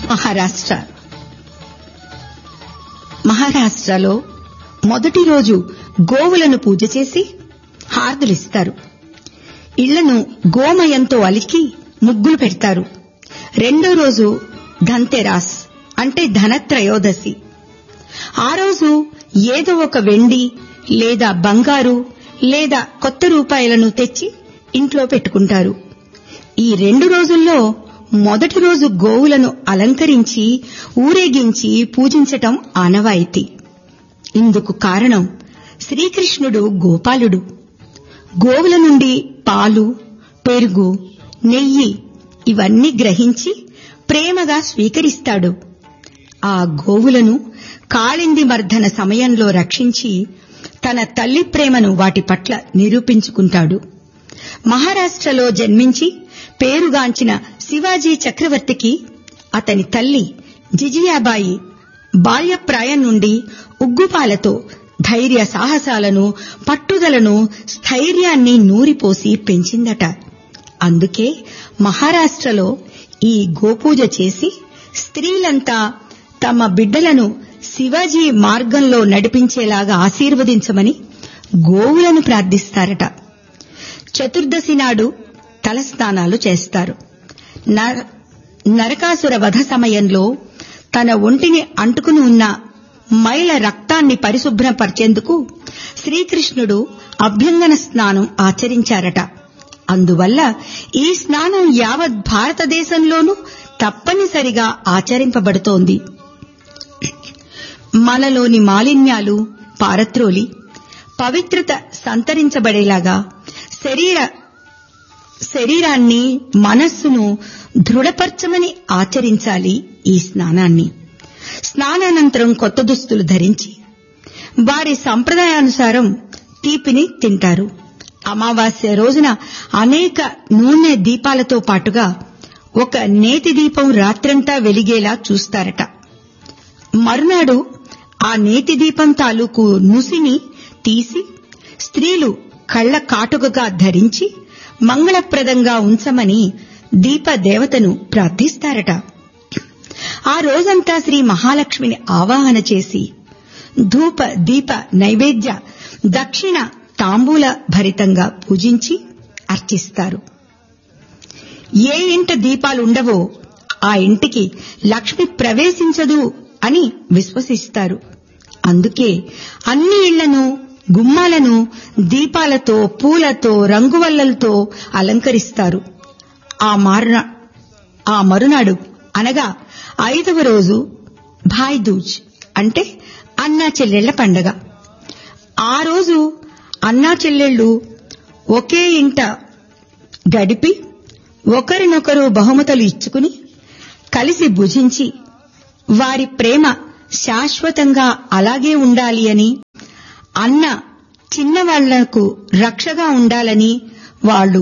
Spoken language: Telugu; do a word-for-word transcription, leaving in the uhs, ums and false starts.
మహారాష్ట్ర మహారాష్ట్రలో మొదటి రోజు గోవులను పూజ చేసి హారతులిస్తారు. ఇళ్లను గోమయంతో అలికి ముగ్గులు పెడతారు. రెండో రోజు ధన్తెరాస్ అంటే ధనత్రయోదశి. ఆ రోజు ఏదో ఒక వెండి లేదా బంగారు లేదా కొత్త రూపాయలను తెచ్చి ఇంట్లో పెట్టుకుంటారు. ఈ రెండు రోజుల్లో మొదటి రోజు గోవులను అలంకరించి ఊరేగించి పూజించటం ఆనవాయితీ. ఇందుకు కారణం శ్రీకృష్ణుడు గోపాలుడు. గోవుల నుండి పాలు, పెరుగు, నెయ్యి ఇవన్నీ గ్రహించి ప్రేమగా స్వీకరిస్తాడు. ఆ గోవులను కాళింది మర్దన సమయంలో రక్షించి తన తల్లి ప్రేమను వాటి పట్ల నిరూపించుకుంటాడు. మహారాష్ట్రలో జన్మించి పేరుగాంచిన శివాజీ చక్రవర్తికి అతని తల్లి జిజియాబాయి బాల్యప్రాయం నుండి ఉగ్గుపాలతో ధైర్య సాహసాలను, పట్టుదలను, స్థైర్యాన్ని నూరిపోసి పెంచిందట. అందుకే మహారాష్ట్రలో ఈ గోపూజ చేసి స్త్రీలంతా తమ బిడ్డలను శివాజీ మార్గంలో నడిపించేలాగా ఆశీర్వదించమని గోవులను ప్రార్థిస్తారట. చతుర్దశి నాడు తలస్నానాలు చేస్తారు. నరకాసుర వధ సమయంలో తన ఒంటిని అంటుకుని ఉన్న మైల రక్తాన్ని పరిశుభ్రపరిచేందుకు శ్రీకృష్ణుడు అభ్యంగన స్నానం ఆచరించారట. అందువల్ల ఈ స్నానం యావత్ భారతదేశంలోనూ తప్పనిసరిగా ఆచరింపబడుతోంది. మనలోని మాలిన్యాలు పారత్రోలి పవిత్రత సంతరించబడేలాగా శరీర శరీరాన్ని మనస్సును దృఢపరచమని ఆచరించాలి ఈ స్నానాన్ని. స్నానానంతరం కొత్త దుస్తులు ధరించి వారి సంప్రదాయానుసారం తీపిని తింటారు. అమావాస్య రోజున అనేక నూనె దీపాలతో పాటుగా ఒక నేతి దీపం రాత్రంతా వెలిగేలా చూస్తారట. మరునాడు ఆ నేతి దీపం తాలూకు నుసిని తీసి స్త్రీలు కళ్ల కాటుకగా ధరించి మంగళప్రదంగా ఉంచమని దీపదేవతను ప్రార్థిస్తారట. ఆ రోజంతా శ్రీ మహాలక్ష్మిని ఆవాహన చేసి ధూప దీప నైవేద్య దక్షిణ తాంబూల భరితంగా పూజించి అర్చిస్తారు. ఏ ఇంట దీపాలుండవో ఆ ఇంటికి లక్ష్మి ప్రవేశించదు అని విశ్వసిస్తారు. అందుకే అన్ని ఇళ్లను, గుమ్మాలను దీపాలతో, పూలతో, రంగువల్లలతో అలంకరిస్తారు. ఆ మారున ఆ మరునాడు అనగా ఐదవ రోజు భాయ్ దూజ్ అంటే అన్నా చెల్లెళ్ల పండగ. ఆ రోజు అన్నా చెల్లెళ్లు ఒకే ఇంట గడిపి ఒకరినొకరు బహుమతులు ఇచ్చుకుని కలిసి భుజించి వారి ప్రేమ శాశ్వతంగా అలాగే ఉండాలి అని, అన్న చిన్నవాళ్లకు రక్షగా ఉండాలని వాళ్ళు